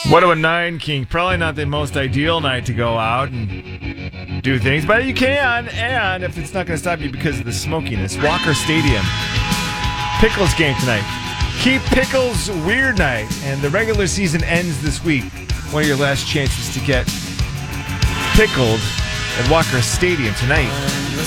109 King. Probably not the most ideal night to go out and do things, but you can. And if it's not going to stop you because of the smokiness, Walker Stadium. Pickles game tonight. Keep Pickles weird night. And the regular season ends this week. One of your last chances to get pickled at Walker Stadium tonight.